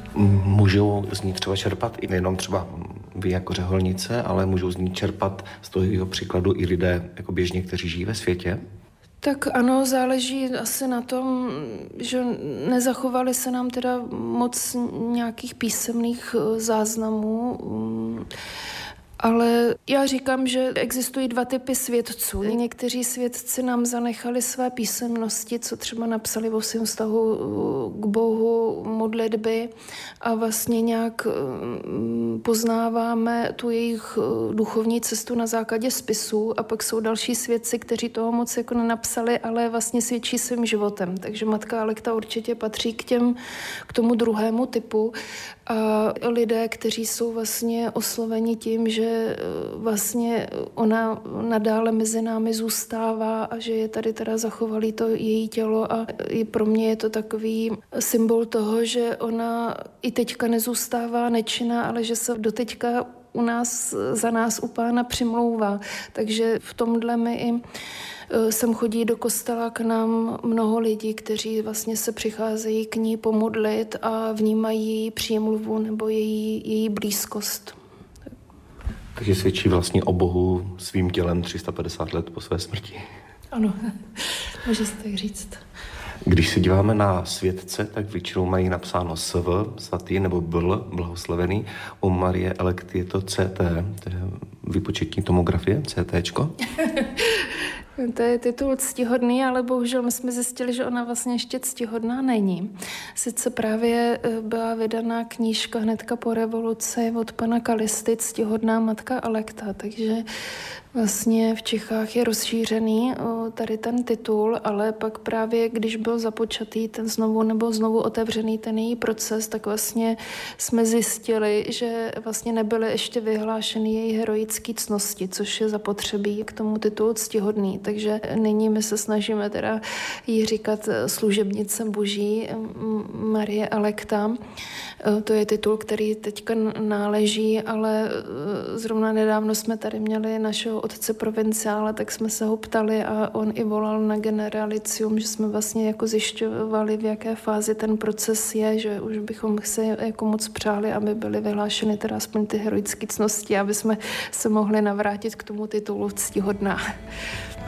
Můžou z ní třeba čerpat i nejenom třeba vy jako řeholnice, ale můžou z ní čerpat z toho jeho příkladu i lidé jako běžně, kteří žijí ve světě? Tak ano, záleží asi na tom, že nezachovaly se nám teda moc nějakých písemných záznamů, ale já říkám, že existují dva typy svědců. Někteří svědci nám zanechali své písemnosti, co třeba napsali o svém vztahu k Bohu, modlitby a vlastně nějak poznáváme tu jejich duchovní cestu na základě spisů a pak jsou další svědci, kteří toho moc jako nenapsali, ale vlastně svědčí svým životem. Takže matka Alekta určitě patří k tomu druhému typu a lidé, kteří jsou vlastně osloveni tím, že vlastně ona nadále mezi námi zůstává a že je tady teda zachovalý to její tělo a i pro mě je to takový symbol toho, že ona i teďka nezůstává nečinná, ale že se doteďka u nás, za nás u Pána přimlouvá. Takže v tomhle mi i sem chodí do kostela k nám mnoho lidí, kteří vlastně se přicházejí k ní pomodlit a vnímají její přímluvu nebo její blízkost. Takže svědčí vlastně o Bohu svým tělem 350 let po své smrti. Ano, může se tak říct. Když se díváme na světce, tak většinou mají napsáno SV, svatý, nebo blahoslavený. U Marie Alekty je to CT, to je výpočetní tomografie, CTčko. To je titul ctihodný, ale bohužel my jsme zjistili, že ona vlastně ještě ctihodná není. Sice právě byla vydaná knížka hnedka po revoluci od pana Kalisty, Ctihodná matka Alekta, takže vlastně v Čechách je rozšířený tady ten titul, ale pak právě, když byl započatý ten znovu otevřený ten její proces, tak vlastně jsme zjistili, že vlastně nebyly ještě vyhlášeny její heroické ctnosti, což je zapotřebí k tomu titulu ctihodný. Takže nyní my se snažíme teda jí říkat služebnice boží Marie Alekta. To je titul, který teďka náleží, ale zrovna nedávno jsme tady měli našeho otce provinciála, tak jsme se ho ptali a on i volal na generalicium, že jsme vlastně jako zjišťovali, v jaké fázi ten proces je, že už bychom se jako moc přáli, aby byly vyhlášeny teda aspoň ty heroické ctnosti, aby jsme se mohli navrátit k tomu titulu ctihodná.